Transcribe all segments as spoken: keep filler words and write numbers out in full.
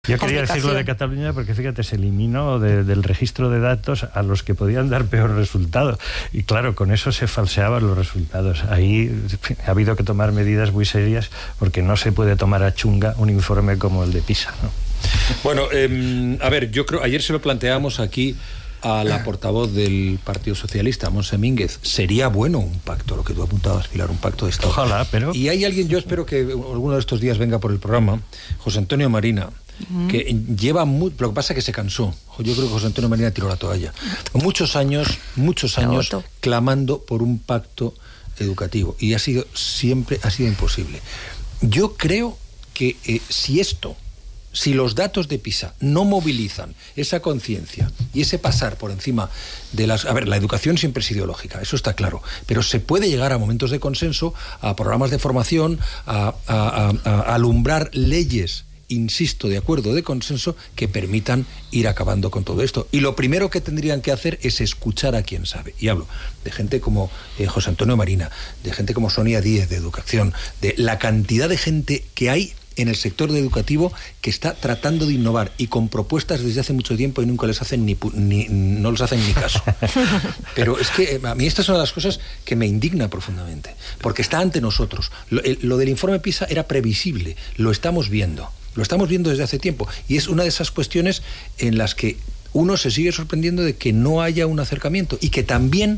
Yo quería decir lo de Cataluña porque, fíjate, se eliminó de, del registro de datos a los que podían dar peor resultado. Y claro, con eso se falseaban los resultados. Ahí ha habido que tomar medidas muy serias porque no se puede tomar a chunga un informe como el de PISA, ¿no? Bueno, eh, a ver, yo creo, ayer se lo planteamos aquí a la portavoz del Partido Socialista, Montse Mínguez. Sería bueno un pacto, lo que tú apuntabas, Pilar, un pacto de Estado. Ojalá, pero... Y hay alguien, yo espero que alguno de estos días venga por el programa, José Antonio Marina, que lleva muy, lo que pasa es que se cansó. Yo creo que José Antonio Marina tiró la toalla. Muchos años, muchos años clamando por un pacto educativo y ha sido siempre ha sido imposible. Yo creo que eh, si esto, si los datos de PISA no movilizan esa conciencia y ese pasar por encima de las... A ver, la educación siempre es ideológica, eso está claro, pero se puede llegar a momentos de consenso, a programas de formación, a, a, a, a alumbrar leyes, insisto, de acuerdo, de consenso, que permitan ir acabando con todo esto. Y lo primero que tendrían que hacer es escuchar a quien sabe. Y hablo de gente como eh, José Antonio Marina, de gente como Sonia Díez, de Educación, de la cantidad de gente que hay en el sector educativo que está tratando de innovar y con propuestas desde hace mucho tiempo y nunca les hacen ni, ni no les hacen ni caso. Pero es que a mí estas son las cosas que me indigna profundamente, porque está ante nosotros. Lo, el, lo del informe PISA era previsible, lo estamos viendo. Lo estamos viendo desde hace tiempo y es una de esas cuestiones en las que uno se sigue sorprendiendo de que no haya un acercamiento y que también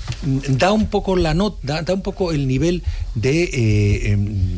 da un poco la nota, da, da un poco el nivel de, eh, eh,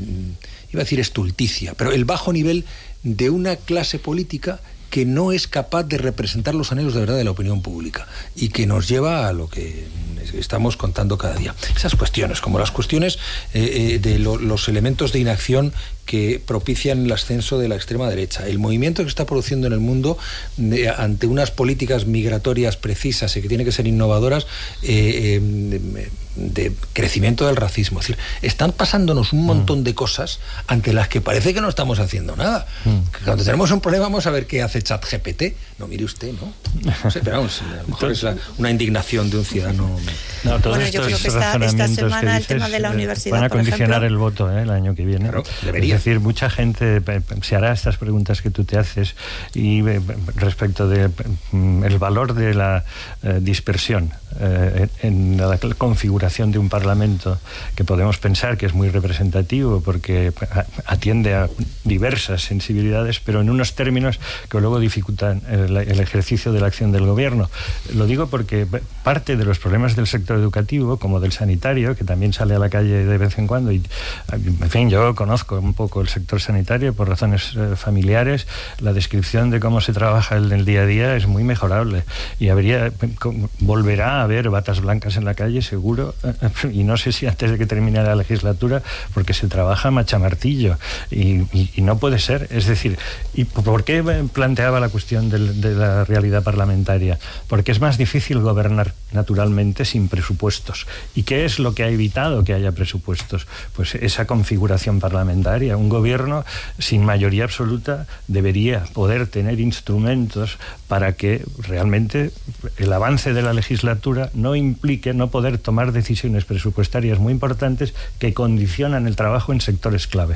iba a decir estulticia, pero el bajo nivel de una clase política que no es capaz de representar los anhelos de verdad de la opinión pública y que nos lleva a lo que estamos contando cada día. Esas cuestiones, como las cuestiones eh, de lo, los elementos de inacción que propician el ascenso de la extrema derecha, el movimiento que está produciendo en el mundo de, ante unas políticas migratorias precisas y que tienen que ser innovadoras, eh, eh, de, de crecimiento del racismo. Es decir, están pasándonos un montón mm. de cosas ante las que parece que no estamos haciendo nada. Mm. Cuando tenemos un problema vamos a ver qué hace ChatGPT. No, mire usted, ¿no? No sé, pero vamos, a lo mejor es la, una indignación de un ciudadano. No, todos bueno, yo creo que esta, esta semana el tema de la universidad, van a condicionar por ejemplo, el voto eh, el año que viene. Claro, debería. Es decir, mucha gente se hará estas preguntas que tú te haces y eh, respecto de mm, el valor de la eh, dispersión eh, en la configuración de un parlamento que podemos pensar que es muy representativo porque atiende a diversas sensibilidades, pero en unos términos que luego dificultan el, el ejercicio de la acción del gobierno. Lo digo porque parte de los problemas del sector educativo, como del sanitario, que también sale a la calle de vez en cuando, y en fin, yo conozco un poco el sector sanitario por razones eh, familiares, la descripción de cómo se trabaja en el día a día es muy mejorable y habría volverá a haber batas blancas en la calle seguro, y no sé si antes de que termine la legislatura, porque se trabaja machamartillo y, y, y no puede ser. Es decir, ¿y por qué planteaba la cuestión de, de la realidad parlamentaria? Porque es más difícil gobernar naturalmente sin presupuestos. ¿Y qué es lo que ha evitado que haya presupuestos? Pues esa configuración parlamentaria. Un gobierno sin mayoría absoluta debería poder tener instrumentos para que realmente el avance de la legislatura no implique no poder tomar decisiones presupuestarias muy importantes que condicionan el trabajo en sectores clave.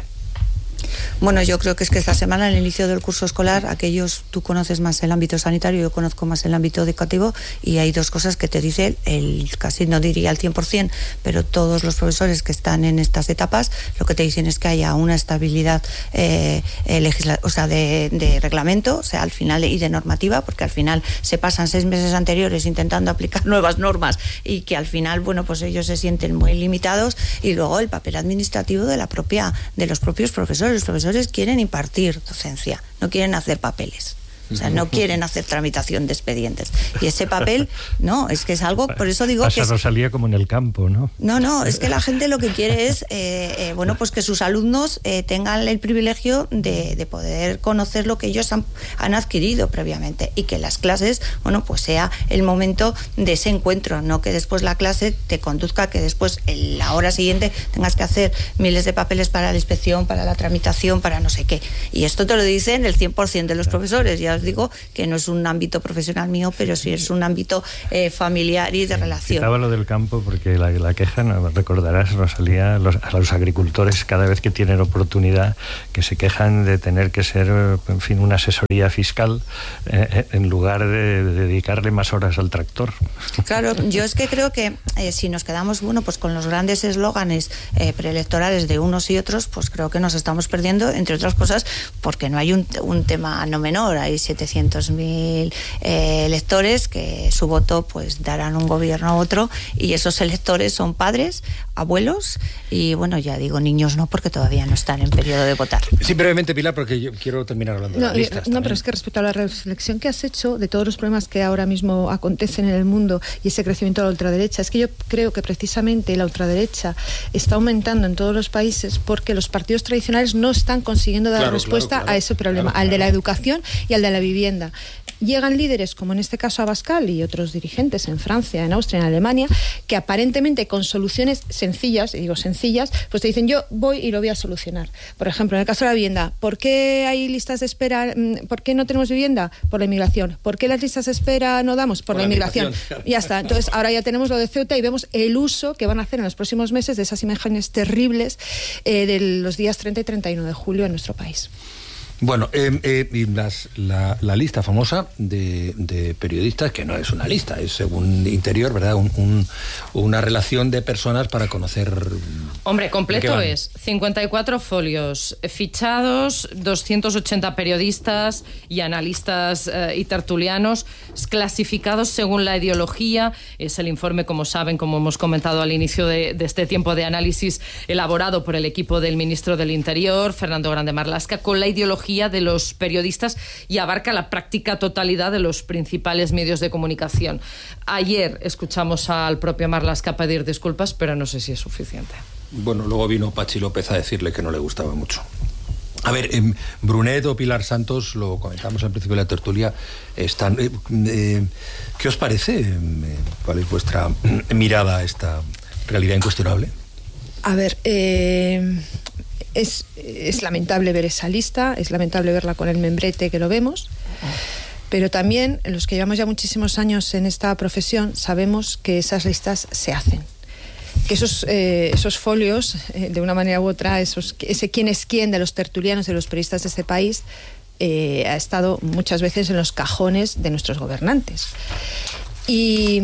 Bueno, yo creo que es que esta semana, al inicio del curso escolar, aquellos, tú conoces más el ámbito sanitario, yo conozco más el ámbito educativo, y hay dos cosas que te dice el, casi no diría el cien por ciento, pero todos los profesores que están en estas etapas, lo que te dicen es que haya una estabilidad eh, eh, legisla, o sea, de, de reglamento, o sea, al final, y de normativa, porque al final se pasan seis meses anteriores intentando aplicar nuevas normas y que al final, bueno, pues ellos se sienten muy limitados, y luego el papel administrativo de la propia, de los propios profesores. Los profesores quieren impartir docencia, no quieren hacer papeles. O sea, no quieren hacer tramitación de expedientes. Y ese papel, no, es que es algo, por eso digo Pasa que... Es, Rosalía como en el campo, ¿no? No, no, es que la gente lo que quiere es, eh, eh, bueno, pues que sus alumnos eh, tengan el privilegio de, de poder conocer lo que ellos han, han adquirido previamente, y que las clases, bueno, pues sea el momento de ese encuentro, no que después la clase te conduzca a que después, en la hora siguiente, tengas que hacer miles de papeles para la inspección, para la tramitación, para no sé qué. Y esto te lo dicen el cien por ciento de los profesores. Ya os digo que no es un ámbito profesional mío, pero sí es un ámbito eh, familiar y de relación. Citaba lo del campo porque la, la queja, no, recordarás, Rosalía, los, a los agricultores cada vez que tienen oportunidad, que se quejan de tener que ser, en fin, una asesoría fiscal eh, en lugar de, de dedicarle más horas al tractor. Claro, yo es que creo que eh, si nos quedamos, bueno, pues con los grandes eslóganes eh, preelectorales de unos y otros, pues creo que nos estamos perdiendo, entre otras cosas, porque no hay un, un tema no menor. Hay setecientos mil eh, electores que su voto pues darán un gobierno a otro, y esos electores son padres, abuelos y, bueno, ya digo niños no, porque todavía no están en periodo de votar. Sí, brevemente, Pilar, porque yo quiero terminar hablando no, de las listas. No, también. pero es que respecto a la reflexión que has hecho de todos los problemas que ahora mismo acontecen en el mundo y ese crecimiento de la ultraderecha, es que yo creo que precisamente la ultraderecha está aumentando en todos los países porque los partidos tradicionales no están consiguiendo dar claro, respuesta claro, claro, a ese problema, claro, al de la claro. educación y al de la vivienda. Llegan líderes, como en este caso Abascal y otros dirigentes en Francia, en Austria, en Alemania, que aparentemente con soluciones sencillas, y digo sencillas, pues te dicen yo voy y lo voy a solucionar. Por ejemplo, en el caso de la vivienda, ¿por qué hay listas de espera? ¿Por qué no tenemos vivienda? Por la inmigración. ¿Por qué las listas de espera no damos? Por, Por la, la inmigración. Claro. Ya está. Entonces, ahora ya tenemos lo de Ceuta y vemos el uso que van a hacer en los próximos meses de esas imágenes terribles eh, de los días treinta y treinta y uno de julio en nuestro país. Bueno, eh, eh, y las, la, la lista famosa de, de periodistas, que no es una lista, es según Interior, ¿verdad? Un, un, una relación de personas para conocer... Hombre, completo es cincuenta y cuatro folios, fichados, doscientos ochenta periodistas y analistas eh, y tertulianos, clasificados según la ideología. Es el informe, como saben, como hemos comentado al inicio de, de este tiempo de análisis, elaborado por el equipo del ministro del Interior, Fernando Grande Marlaska, con la ideología de los periodistas, y abarca la práctica totalidad de los principales medios de comunicación. Ayer escuchamos al propio Marlaska pedir disculpas, pero no sé si es suficiente. Bueno, luego vino Pachi López a decirle que no le gustaba mucho. A ver, eh, Brunet o Pilar Santos, lo comentamos al principio de la tertulia, están... Eh, eh, ¿qué os parece? Eh, ¿Cuál es vuestra mirada a esta realidad incuestionable? A ver, eh... Es, es lamentable ver esa lista, es lamentable verla con el membrete que lo vemos, pero también los que llevamos ya muchísimos años en esta profesión sabemos que esas listas se hacen, que esos, eh, esos folios, eh, de una manera u otra, esos, ese quién es quién de los tertulianos, de los periodistas de este país, eh, ha estado muchas veces en los cajones de nuestros gobernantes. Y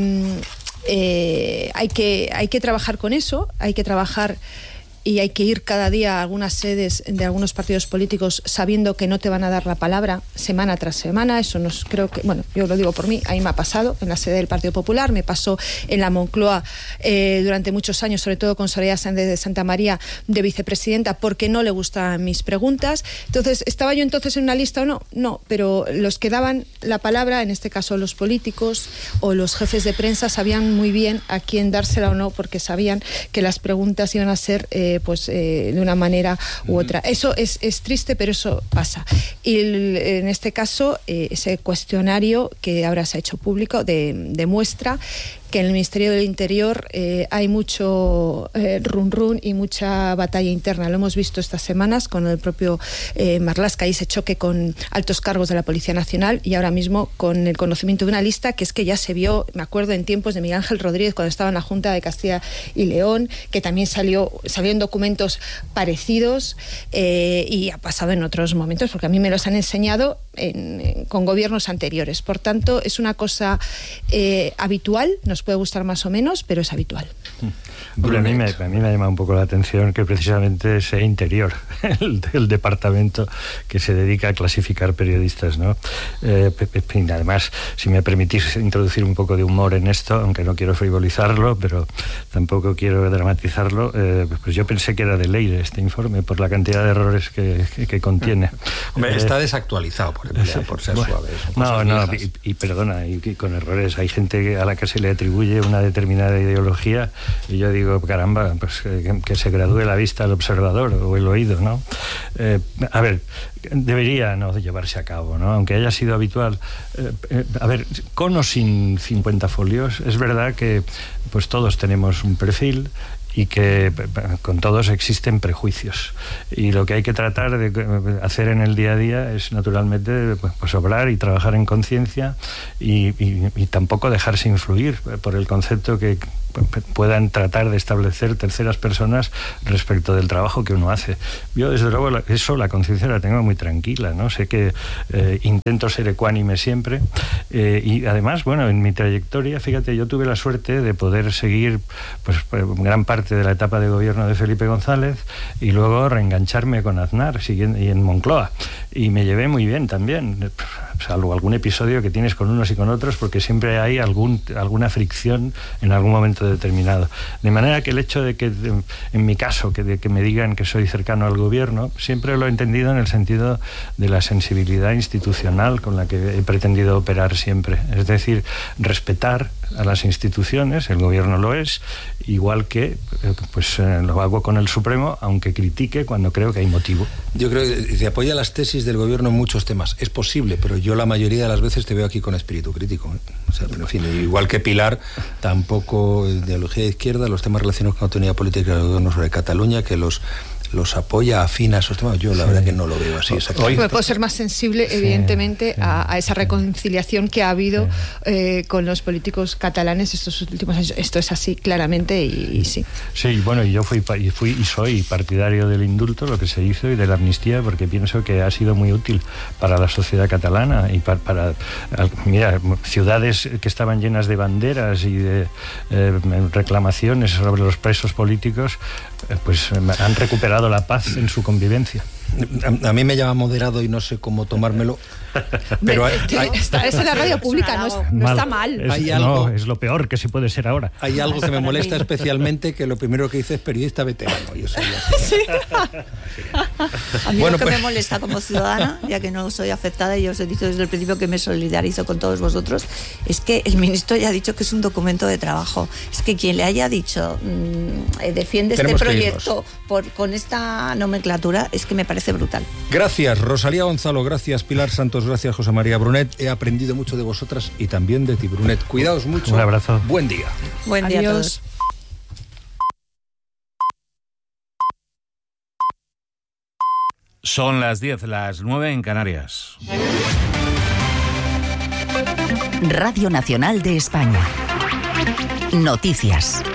eh, hay que, hay que trabajar con eso, hay que trabajar... y hay que ir cada día a algunas sedes de algunos partidos políticos sabiendo que no te van a dar la palabra semana tras semana. Eso nos creo que, bueno, yo lo digo por mí, a mí me ha pasado en la sede del Partido Popular, me pasó en la Moncloa eh, durante muchos años, sobre todo con Soledad Sánchez de Santa María de vicepresidenta, porque no le gustaban mis preguntas. Entonces, ¿estaba yo entonces en una lista o no? No, pero los que daban la palabra, en este caso los políticos o los jefes de prensa, sabían muy bien a quién dársela o no, porque sabían que las preguntas iban a ser eh, pues eh, de una manera u otra. Eso es, es triste, pero eso pasa. Y el, en este caso, eh, ese cuestionario que ahora se ha hecho público de, demuestra que en el Ministerio del Interior eh, hay mucho eh, run run y mucha batalla interna. Lo hemos visto estas semanas con el propio eh, Marlaska y ese choque con altos cargos de la Policía Nacional, y ahora mismo con el conocimiento de una lista que es que ya se vio, me acuerdo en tiempos de Miguel Ángel Rodríguez cuando estaba en la Junta de Castilla y León, que también salió, salió en documentos parecidos eh, y ha pasado en otros momentos, porque a mí me los han enseñado en, en, con gobiernos anteriores. Por tanto, es una cosa eh, habitual, nos puede gustar más o menos, pero es habitual. Pero a mí, me, a mí me ha llamado un poco la atención que precisamente sea Interior el, el departamento que se dedica a clasificar periodistas, ¿no? Eh, además, si me permitís introducir un poco de humor en esto, aunque no quiero frivolizarlo, pero tampoco quiero dramatizarlo, eh, pues yo pensé que era de ley este informe por la cantidad de errores que, que, que contiene. Hombre, eh, está desactualizado por, el, por ser bueno, suave. No, no, y, y perdona, y, y con errores. Hay gente a la que se le atribuye una determinada ideología y yo digo, caramba, pues que, que se gradúe la vista al observador o el oído, ¿no? Eh, a ver, debería no llevarse a cabo, ¿no? Aunque haya sido habitual. Eh, eh, a ver, con o sin cincuenta folios, es verdad que pues todos tenemos un perfil y que con todos existen prejuicios. Y lo que hay que tratar de hacer en el día a día es, naturalmente, pues obrar y trabajar en conciencia y, y, y tampoco dejarse influir por el concepto que puedan tratar de establecer terceras personas respecto del trabajo que uno hace. Yo, desde luego, eso, la conciencia la tengo muy tranquila, ¿no? Sé que eh, intento ser ecuánime siempre eh, y además, bueno, en mi trayectoria, fíjate, yo tuve la suerte de poder seguir pues gran parte de la etapa de gobierno de Felipe González y luego reengancharme con Aznar siguiendo, y en Moncloa, y me llevé muy bien también, salvo algún episodio que tienes con unos y con otros, porque siempre hay algún, alguna fricción en algún momento determinado. De manera que el hecho de que, en mi caso, que, de que me digan que soy cercano al gobierno, siempre lo he entendido en el sentido de la sensibilidad institucional con la que he pretendido operar siempre. Es decir, respetar a las instituciones, el gobierno lo es, igual que pues eh, lo hago con el Supremo, aunque critique cuando creo que hay motivo. Yo creo que se apoya las tesis del gobierno en muchos temas. Es posible, pero yo la mayoría de las veces te veo aquí con espíritu crítico, ¿eh? O sea, pero en fin, igual que Pilar, tampoco ideología de izquierda, los temas relacionados con la autonomía política del gobierno sobre Cataluña, que los los apoya, afina a esos temas. Yo la sí. verdad que no lo veo así exactamente. Me puedo ser más sensible, sí, evidentemente, sí, a, a esa reconciliación que ha habido sí. eh, con los políticos catalanes estos últimos años. Esto es así, claramente, y, y sí. Sí, bueno, y yo fui, y fui y soy partidario del indulto, lo que se hizo, y de la amnistía, porque pienso que ha sido muy útil para la sociedad catalana y para, para mira, ciudades que estaban llenas de banderas y de eh, reclamaciones sobre los presos políticos, eh, pues han recuperado la paz en su convivencia. A, a mí me llama moderado y no sé cómo tomármelo, pero hay, hay, está, es en la radio pública, no, es, no está mal. Es, hay algo, no, es lo peor que se puede ser ahora. Hay algo que me molesta especialmente, que lo primero que hice es periodista veterano. Yo soy sí. A mí bueno, lo que pues... me molesta como ciudadana, ya que no soy afectada, y os he dicho desde el principio que me solidarizo con todos vosotros, es que el ministro ya ha dicho que es un documento de trabajo. Es que quien le haya dicho mmm, eh, defiende Tenemos este proyecto por, con esta nomenclatura, es que me parece brutal. Gracias, Rosalía Gonzalo, gracias, Pilar Santos, gracias, José María Brunet. He aprendido mucho de vosotras y también de ti, Brunet. Cuidaos mucho. Un abrazo. Buen día. Buen día. Adiós. A todos. Son las diez, las nueve en Canarias. Radio Nacional de España. Noticias.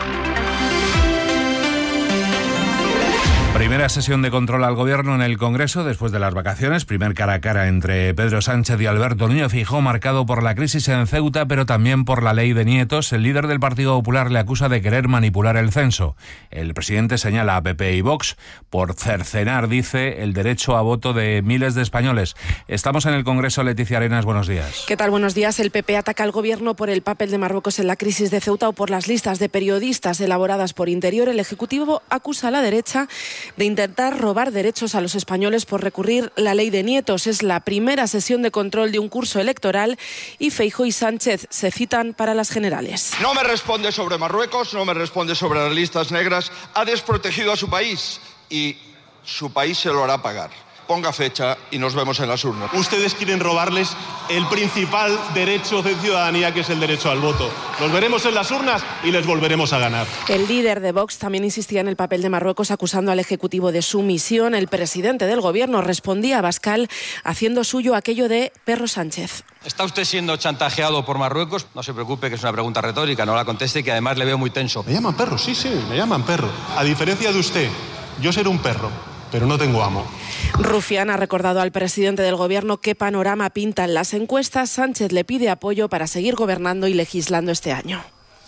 Primera sesión de control al Gobierno en el Congreso después de las vacaciones. Primer cara a cara entre Pedro Sánchez y Alberto Núñez Feijóo, marcado por la crisis en Ceuta, pero también por la ley de nietos. El líder del Partido Popular le acusa de querer manipular el censo. El presidente señala a P P y Vox por cercenar, dice, el derecho a voto de miles de españoles. Estamos en el Congreso. Leticia Arenas, buenos días. ¿Qué tal? Buenos días. El P P ataca al Gobierno por el papel de Marruecos en la crisis de Ceuta o por las listas de periodistas elaboradas por Interior. El Ejecutivo acusa a la derecha de intentar robar derechos a los españoles por recurrir la ley de nietos. Es la primera sesión de control de un curso electoral y Feijóo y Sánchez se citan para las generales. No me responde sobre Marruecos, no me responde sobre las listas negras. Ha desprotegido a su país y su país se lo hará pagar. Ponga fecha y nos vemos en las urnas. Ustedes quieren robarles el principal derecho de ciudadanía, que es el derecho al voto. Nos veremos en las urnas y les volveremos a ganar. El líder de Vox también insistía en el papel de Marruecos, acusando al Ejecutivo de sumisión. El presidente del Gobierno respondía a Abascal haciendo suyo aquello de Perro Sánchez. ¿Está usted siendo chantajeado por Marruecos? No se preocupe, que es una pregunta retórica, no la conteste, que además le veo muy tenso. Me llaman perro, sí, sí, me llaman perro. A diferencia de usted, yo seré un perro, pero no tengo amo. Rufián ha recordado al presidente del Gobierno qué panorama pintan las encuestas. Sánchez le pide apoyo para seguir gobernando y legislando este año.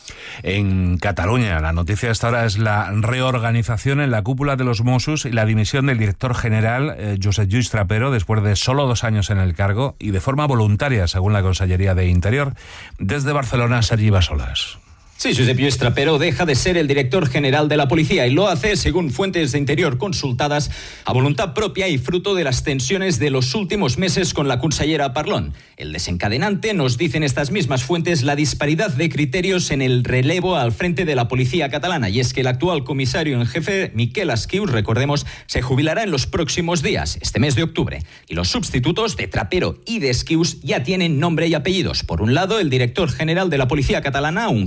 En Cataluña, la noticia hasta ahora es la reorganización en la cúpula de los Mossos y la dimisión del director general, eh, Josep Lluís Trapero, después de solo dos años en el cargo y de forma voluntaria, según la Consellería de Interior. Desde Barcelona, Sergi Bassolas. Sí, Josep Lluís Trapero deja de ser el director general de la policía y lo hace, según fuentes de Interior consultadas, a voluntad propia y fruto de las tensiones de los últimos meses con la consellera Parlon. El desencadenante, nos dicen estas mismas fuentes, la disparidad de criterios en el relevo al frente de la policía catalana. Y es que el actual comisario en jefe, Miquel Esquius, recordemos, se jubilará en los próximos días, este mes de octubre. Y los sustitutos de Trapero y de Esquius ya tienen nombre y apellidos. Por un lado, el director general de la policía catalana, un cargo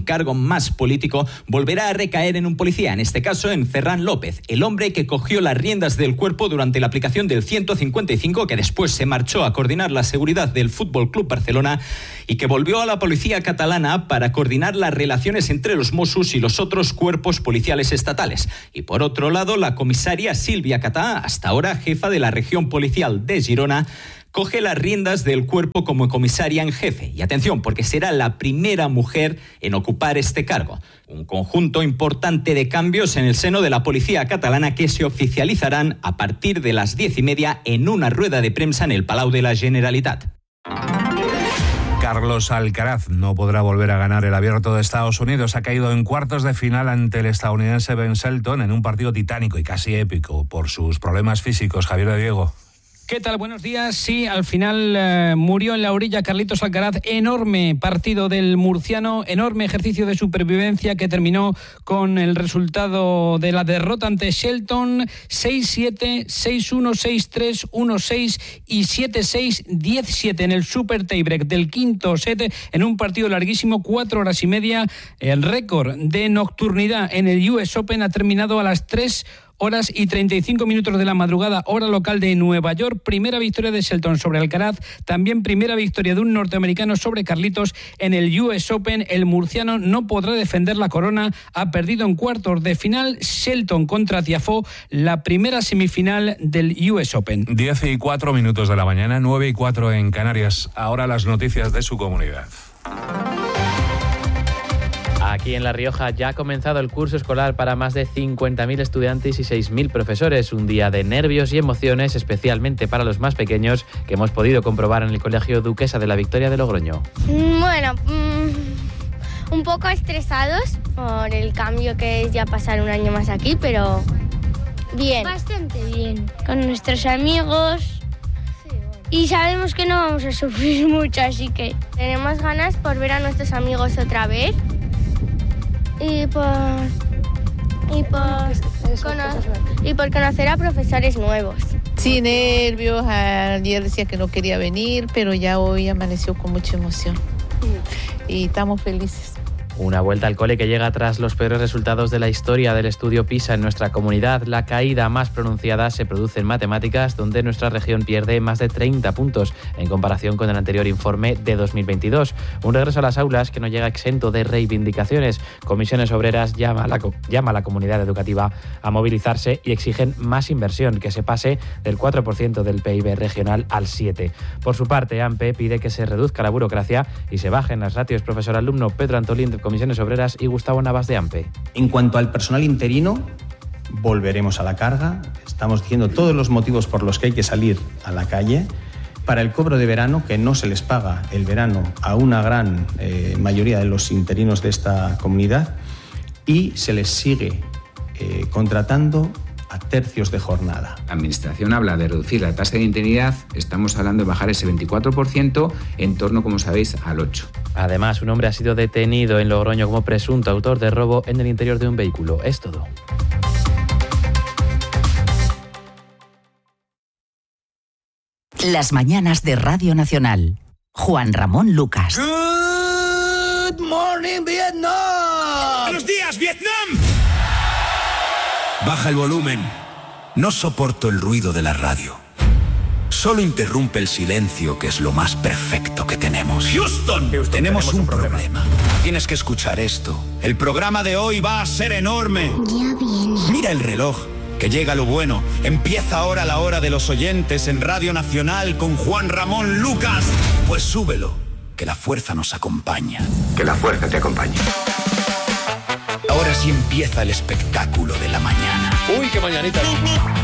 más político volverá a recaer en un policía, en este caso en Ferran López, el hombre que cogió las riendas del cuerpo durante la aplicación del ciento cincuenta y cinco, que después se marchó a coordinar la seguridad del Fútbol Club Barcelona y que volvió a la policía catalana para coordinar las relaciones entre los Mossos y los otros cuerpos policiales estatales. Y por otro lado, la comisaria Sílvia Catà, hasta ahora jefa de la región policial de Girona, coge las riendas del cuerpo como comisaria en jefe. Y atención, porque será la primera mujer en ocupar este cargo. Un conjunto importante de cambios en el seno de la policía catalana que se oficializarán a partir de las diez y media en una rueda de prensa en el Palau de la Generalitat. Carlos Alcaraz no podrá volver a ganar el Abierto de Estados Unidos. Ha caído en cuartos de final ante el estadounidense Ben Shelton en un partido titánico y casi épico por sus problemas físicos. Javier de Diego. ¿Qué tal? Buenos días. Sí, al final eh, murió en la orilla Carlitos Alcaraz. Enorme partido del murciano, enorme ejercicio de supervivencia que terminó con el resultado de la derrota ante Shelton: seis siete, seis uno, seis tres, uno seis y siete seis, diez siete en el super tiebreak del quinto set, en un partido larguísimo, cuatro horas y media. El récord de nocturnidad en el U S Open ha terminado a las tres horas y treinta y cinco minutos de la madrugada, hora local de Nueva York. Primera victoria de Shelton sobre Alcaraz, también primera victoria de un norteamericano sobre Carlitos en el U S Open. El murciano no podrá defender la corona, ha perdido en cuartos de final. Shelton contra Tiafoe, la primera semifinal del U S Open. diez y cuatro minutos de la mañana, nueve y cuatro en Canarias. Ahora las noticias de su comunidad. Aquí en La Rioja ya ha comenzado el curso escolar para más de cincuenta mil estudiantes y seis mil profesores. Un día de nervios y emociones, especialmente para los más pequeños, que hemos podido comprobar en el Colegio Duquesa de la Victoria de Logroño. Bueno, mmm, un poco estresados por el cambio que es ya pasar un año más aquí, pero bien. Bastante bien. Con nuestros amigos. Y sabemos que no vamos a sufrir mucho, así que tenemos ganas por ver a nuestros amigos otra vez. Y por, y, por cono- y por conocer a profesores nuevos. Sí, nervios. Ayer decía que no quería venir, pero ya hoy amaneció con mucha emoción. Y estamos felices. Una vuelta al cole que llega tras los peores resultados de la historia del estudio PISA en nuestra comunidad. La caída más pronunciada se produce en matemáticas, donde nuestra región pierde más de treinta puntos en comparación con el anterior informe de dos mil veintidós. Un regreso a las aulas que no llega exento de reivindicaciones. Comisiones Obreras llama a la, llama a la comunidad educativa a movilizarse y exigen más inversión, que se pase del cuatro por ciento del P I B regional al siete por ciento. Por su parte, AMPE pide que se reduzca la burocracia y se bajen las ratios profesor-alumno. Pedro Antolín de Comisiones Obreras y Gustavo Navas de AMPE. En cuanto al personal interino, volveremos a la carga. Estamos diciendo todos los motivos por los que hay que salir a la calle. Para el cobro de verano, que no se les paga el verano a una gran eh, mayoría de los interinos de esta comunidad, y se les sigue eh, contratando a tercios de jornada. La Administración habla de reducir la tasa de interinidad, estamos hablando de bajar ese veinticuatro por ciento en torno, como sabéis, al ocho por ciento. Además, un hombre ha sido detenido en Logroño como presunto autor de robo en el interior de un vehículo. Es todo. Las mañanas de Radio Nacional. Juan Ramón Lucas. Good morning, Vietnam. Buenos días, Vietnam. Baja el volumen. No soporto el ruido de la radio. Solo interrumpe el silencio, que es lo más perfecto que tenemos. Houston, Houston tenemos, tenemos un problema. problema. Tienes que escuchar esto. El programa de hoy va a ser enorme. Ya viene. Mira el reloj, que llega lo bueno. Empieza ahora la hora de los oyentes en Radio Nacional con Juan Ramón Lucas. Pues súbelo, que la fuerza nos acompaña. Que la fuerza te acompañe. Ahora sí empieza el espectáculo de la mañana. Uy, qué mañanita.